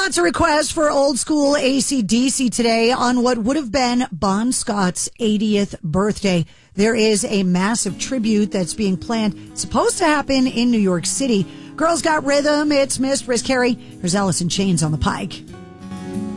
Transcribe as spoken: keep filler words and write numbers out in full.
Lots of requests for old school A C D C today on what would have been Bon Scott's eightieth birthday. There is a massive tribute that's being planned. It's supposed to happen in New York City. Girls Got Rhythm. It's Mistress Carrie. There's Alice in Chains on the Pike.